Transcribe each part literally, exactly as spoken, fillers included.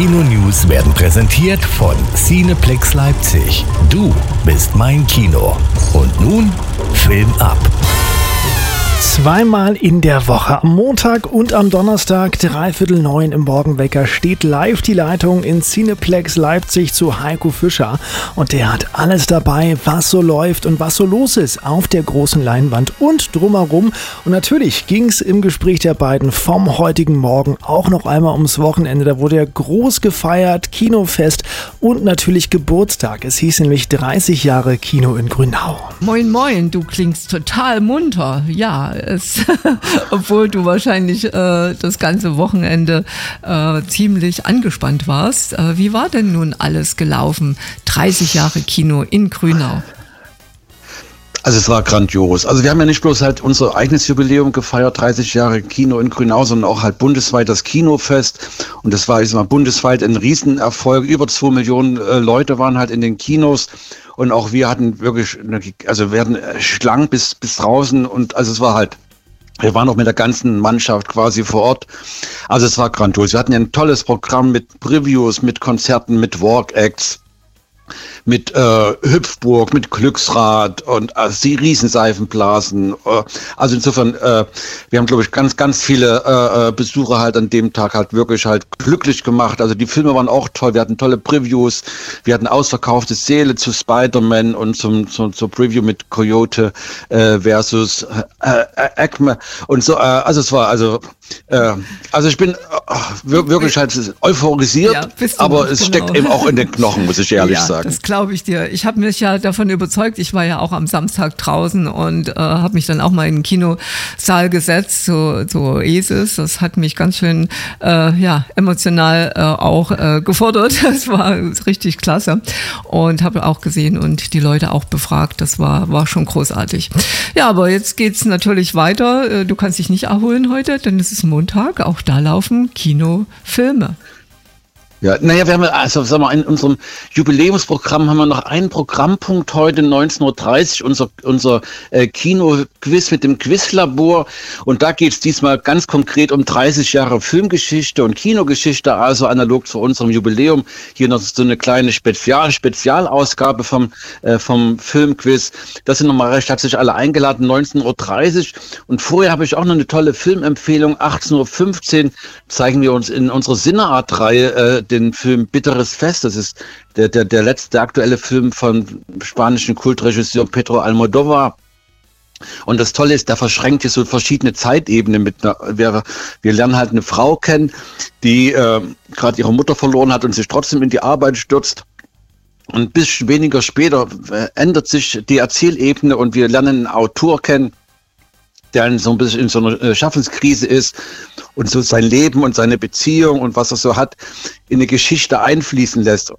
Kino-News werden präsentiert von Cineplex Leipzig. Du bist mein Kino. Und nun Film ab. Zweimal in der Woche, am Montag und am Donnerstag, dreiviertel neun im Morgenwecker, steht live die Leitung in Cineplex Leipzig zu Heiko Fischer. Und der hat alles dabei, was so läuft und was so los ist auf der großen Leinwand und drumherum. Und natürlich ging es im Gespräch der beiden vom heutigen Morgen auch noch einmal ums Wochenende. Da wurde ja groß gefeiert, Kinofest und natürlich Geburtstag. Es hieß nämlich dreißig Jahre Kino in Grünau. Moin, moin, du klingst total munter. Ja, es, obwohl du wahrscheinlich äh, das ganze Wochenende äh, ziemlich angespannt warst. Äh, wie war denn nun alles gelaufen? dreißig Jahre Kino in Grünau. Also es war grandios. Also wir haben ja nicht bloß halt unser eigenes Jubiläum gefeiert, dreißig Jahre Kino in Grünau, sondern auch halt bundesweit das Kinofest. Und das war, ich sag mal, bundesweit ein Riesenerfolg. Über zwei Millionen äh, Leute waren halt in den Kinos. Und auch wir hatten wirklich, eine, also wir hatten Schlangen bis, bis draußen. Und also es war halt, wir waren auch mit der ganzen Mannschaft quasi vor Ort. Also es war grandios. Wir hatten ja ein tolles Programm mit Previews, mit Konzerten, mit Walk-Acts, mit äh, Hüpfburg, mit Glücksrad und also die Riesenseifenblasen. Äh, also insofern, äh, wir haben, glaube ich, ganz, ganz viele äh, Besucher halt an dem Tag halt wirklich halt glücklich gemacht. Also die Filme waren auch toll. Wir hatten tolle Previews. Wir hatten ausverkaufte Säle zu Spider-Man und zum, zum, zur Preview mit Coyote äh, versus äh, Acme und so. Äh, also es war also äh, also ich bin äh, wirklich halt euphorisiert, ja, aber es genau. steckt eben auch in den Knochen, muss ich ehrlich ja, sagen. Das glaube ich dir. Ich habe mich ja davon überzeugt, ich war ja auch am Samstag draußen und äh, habe mich dann auch mal in den Kinosaal gesetzt, so, so Esis. Das hat mich ganz schön äh, ja, emotional äh, auch äh, gefordert. Das war richtig klasse und habe auch gesehen und die Leute auch befragt. Das war, war schon großartig. Ja, aber jetzt geht's natürlich weiter. Du kannst dich nicht erholen heute, denn es ist Montag. Auch da laufen Kinofilme. Ja, naja, wir haben also, sagen wir, in unserem Jubiläumsprogramm haben wir noch einen Programmpunkt heute, neunzehn Uhr dreißig, unser, unser äh, Kino-Quiz mit dem Quizlabor. Und da geht es diesmal ganz konkret um dreißig Jahre Filmgeschichte und Kinogeschichte, also analog zu unserem Jubiläum. Hier noch so eine kleine Spezial Spezialausgabe vom, äh, vom Filmquiz. Das sind nochmal recht herzlich alle eingeladen, neunzehn Uhr dreißig. Und vorher habe ich auch noch eine tolle Filmempfehlung. achtzehn Uhr fünfzehn zeigen wir uns in unserer Sinneart-Reihe äh, den Film Bitteres Fest. Das ist der, der, der letzte aktuelle Film von spanischen Kultregisseur Pedro Almodóvar. Und das Tolle ist, der verschränkt hier so verschiedene Zeitebenen mit einer, wir, wir lernen halt eine Frau kennen, die äh, gerade ihre Mutter verloren hat und sich trotzdem in die Arbeit stürzt. Und ein bisschen weniger später äh, ändert sich die Erzählebene und wir lernen einen Autor kennen, der in so ein bisschen in so einer Schaffenskrise ist und so sein Leben und seine Beziehung und was er so hat in eine Geschichte einfließen lässt.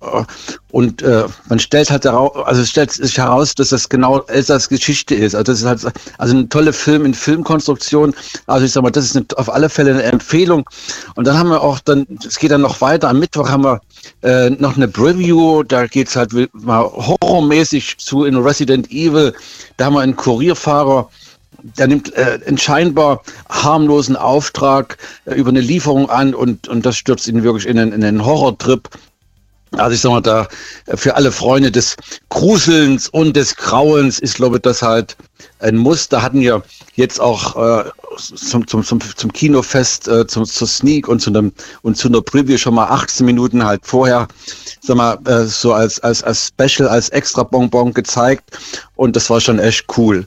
Und äh, man stellt halt heraus, also es stellt sich heraus, dass das genau Elsass Geschichte ist. Also das ist halt also ein toller Film in Filmkonstruktion. Also ich sag mal, das ist eine, auf alle Fälle eine Empfehlung. Und dann haben wir auch dann, es geht dann noch weiter. Am Mittwoch haben wir äh, noch eine Preview. Da geht's halt mal horrormäßig zu in Resident Evil. Da haben wir einen Kurierfahrer. Der nimmt äh, einen scheinbar harmlosen Auftrag äh, über eine Lieferung an und, und das stürzt ihn wirklich in einen, in einen Horrortrip. Also ich sag mal, da für alle Freunde des Gruselns und des Grauens ist, glaube ich, das halt ein Muss. Da hatten wir jetzt auch äh, zum, zum, zum, zum Kinofest, äh, zum, zur Sneak und zu, einem, und zu einer Preview schon mal achtzehn Minuten halt vorher, sag mal, äh, so als, als, als Special, als extra Bonbon gezeigt und das war schon echt cool.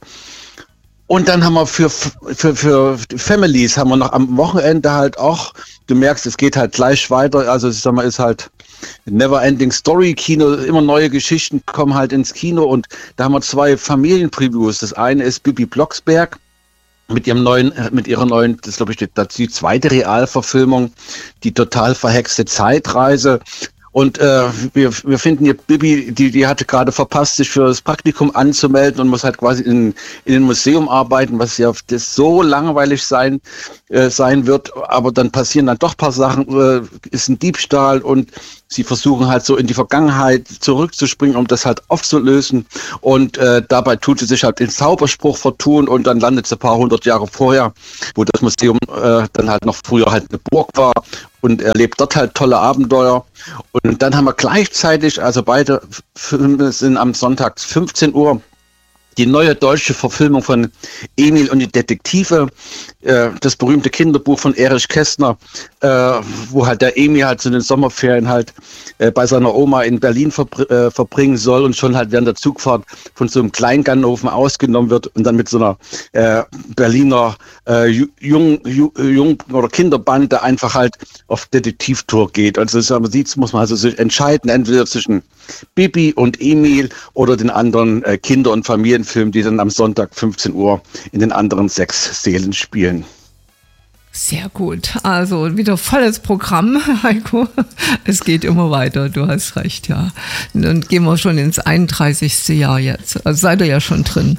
Und dann haben wir für, für, für Families haben wir noch am Wochenende halt auch, du merkst, es geht halt gleich weiter, also ich sag mal, ist halt Never Ending Story Kino, immer neue Geschichten kommen halt ins Kino und da haben wir zwei Familienpreviews. Das eine ist Bibi Blocksberg mit ihrem neuen, mit ihrer neuen, das glaube ich, die, die zweite Realverfilmung, die total verhexte Zeitreise. Und äh, wir, wir finden hier, Bibi, die, die hatte gerade verpasst, sich für das Praktikum anzumelden und muss halt quasi in, in ein Museum arbeiten, was ja das so langweilig sein, äh, sein wird. Aber dann passieren dann doch ein paar Sachen, äh, ist ein Diebstahl und sie versuchen halt so in die Vergangenheit zurückzuspringen, um das halt aufzulösen. Und äh, dabei tut sie sich halt den Zauberspruch vertun und dann landet sie ein paar hundert Jahre vorher, wo das Museum äh, dann halt noch früher halt eine Burg war. und erlebt dort halt tolle Abenteuer. Und dann haben wir gleichzeitig, also beide Filme sind am Sonntag fünfzehn Uhr, die neue deutsche Verfilmung von Emil und die Detektive, äh, das berühmte Kinderbuch von Erich Kästner, äh, wo halt der Emil halt zu den Sommerferien halt äh, bei seiner Oma in Berlin verbr- äh, verbringen soll und schon halt während der Zugfahrt von so einem Kleinganoven ausgenommen wird und dann mit so einer äh, Berliner äh, Jung, Jung, Jung- oder Kinderbande einfach halt auf Detektivtour geht. Also das, man sieht, muss man also sich entscheiden, entweder zwischen Bibi und Emil oder den anderen äh, Kinder- und Familienfilmen, die dann am Sonntag fünfzehn Uhr in den anderen sechs Sälen spielen. Sehr gut. Also wieder volles Programm, Heiko. Es geht immer weiter, du hast recht, ja. Dann gehen wir schon ins einunddreißigste Jahr jetzt. Also seid ihr ja schon drin.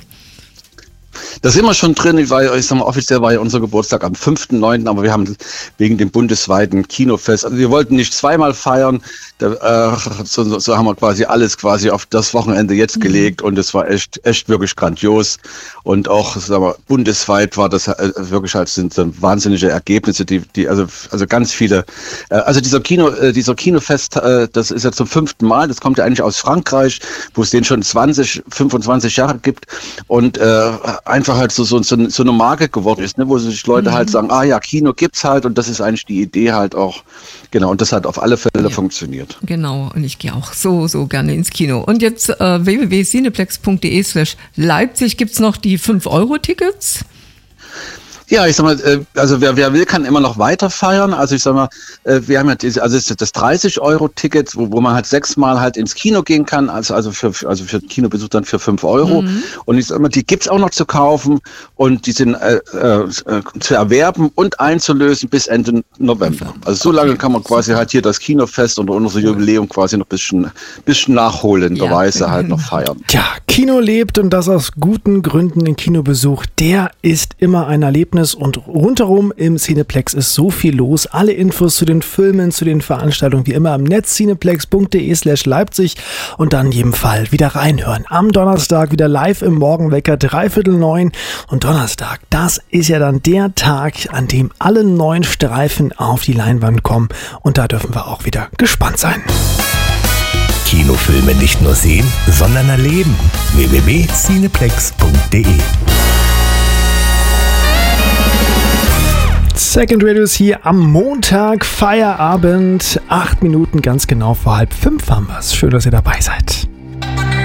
Da sind wir schon drin. Ich, war, ich sag mal, offiziell war ja unser Geburtstag am fünften neunten, aber wir haben wegen dem bundesweiten Kinofest, also wir wollten nicht zweimal feiern, da, äh, so, so haben wir quasi alles quasi auf das Wochenende jetzt gelegt und es war echt, echt wirklich grandios und auch, sagen wir, bundesweit war das äh, wirklich halt sind so wahnsinnige Ergebnisse, die, die, also, also ganz viele, äh, also dieser Kino, äh, dieser Kinofest, äh, das ist ja zum fünften Mal, das kommt ja eigentlich aus Frankreich, wo es den schon zwanzig, fünfundzwanzig Jahre gibt und äh, einfach halt so, so, so, so eine Marke geworden ist, ne, wo sich Leute mhm. halt sagen, ah ja, Kino gibt's halt und das ist eigentlich die Idee halt auch, genau, und das hat auf alle Fälle ja. funktioniert. Genau, und ich gehe auch so, so gerne ins Kino. Und jetzt äh, w w w punkt cineplex punkt d e slash Leipzig gibt's noch die fünf Euro Tickets. Ja, ich sag mal, also wer, wer will, kann immer noch weiter feiern. Also ich sag mal, wir haben ja diese, also das dreißig Euro Ticket, wo, wo man halt sechsmal halt ins Kino gehen kann, also, also für, also für Kinobesuch dann für fünf Euro. Mhm. Und ich sag mal, die gibt's auch noch zu kaufen und die sind äh, äh, zu erwerben und einzulösen bis Ende November. Also so lange kann man quasi halt hier das Kinofest und unser Jubiläum quasi noch ein bisschen, bisschen nachholenderweise ja, halt noch feiern. Tja, Kino lebt und das aus guten Gründen. Den Kinobesuch, der ist immer ein Erlebnis. Und rundherum im Cineplex ist so viel los. Alle Infos zu den Filmen, zu den Veranstaltungen wie immer im Netz cineplex punkt d e slash Leipzig und dann in jedem Fall wieder reinhören. Am Donnerstag wieder live im Morgenwecker, dreiviertel neun. Und Donnerstag, das ist ja dann der Tag, an dem alle neuen Streifen auf die Leinwand kommen. Und da dürfen wir auch wieder gespannt sein. Kinofilme nicht nur sehen, sondern erleben. w w w punkt cineplex punkt d e Second Radius hier am Montag, Feierabend, acht Minuten ganz genau vor halb fünf haben wir es. Schön, dass ihr dabei seid.